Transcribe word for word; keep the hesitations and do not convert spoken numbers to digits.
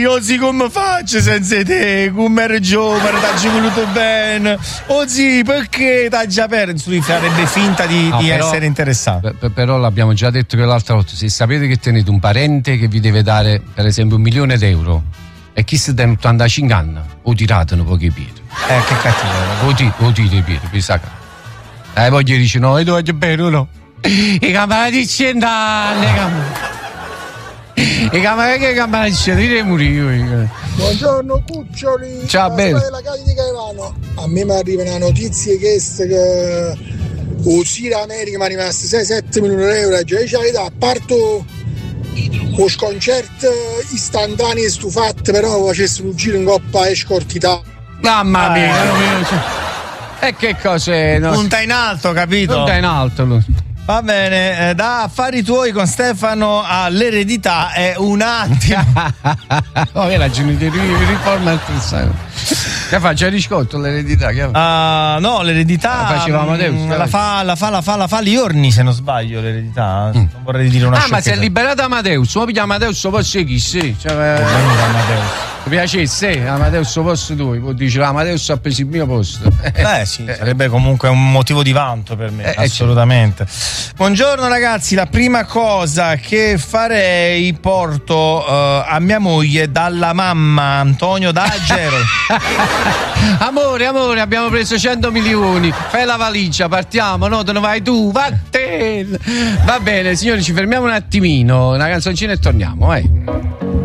Ozzy, come faccio senza te? Come ero giovane, t'hai voluto bene. Ozzy, perché t'hai già perso? Lui farebbe finta di, no, di però, essere interessato. Per, però l'abbiamo già detto che l'altra volta, se sapete che tenete un parente che vi deve dare, per esempio, un milione d'euro, e chi si tiene ottantacinque anni, o tiratelo pochi piedi. Eh, che cattivo. O ti, o ti i piedi, mi sa che. E poi gli dice no, e tu hai bene o no? I campani di cent'anni, i campani che campani di cent'anni, buongiorno cuccioli. Ciao bello. La di Caivano. A me mi arrivano notizie che che o Sira America mi è rimasto sei sette milioni di euro, già c'è a parte o sconcerto istantanei stufate, però facesse un giro in coppa e scortità. Mamma mia, eh. E che cos'è? No? Punta in alto, capito? Punta in alto lui. Va bene, eh, da affari tuoi con Stefano all'eredità è un attimo. Oh, è la genitoriale, mi riforma il pensiero. Che fa? C'è riscotto l'eredità? Che uh, no, l'eredità la faceva Amadeus, mh, la fa, la fa, la fa, la fa Liorni, se non sbaglio, l'eredità. Mm. Non vorrei dire una ah, sciocchezza. ma si è liberato Amadeus, ma piglia Amadeus posso chi? Sì, cioè, Amadeus. Mi piacesse, Amadeus posto tu, poi dici Amadeus ha preso il mio posto. Beh sì, sarebbe comunque un motivo di vanto per me, eh, assolutamente. Buongiorno ragazzi, la prima cosa che farei porto uh, a mia moglie dalla mamma Antonio D'Agero. Amore, amore, abbiamo preso cento milioni, fai la valigia, partiamo, no? Te ne vai tu, vattene. Va bene, signori, ci fermiamo un attimino, una canzoncina e torniamo, vai.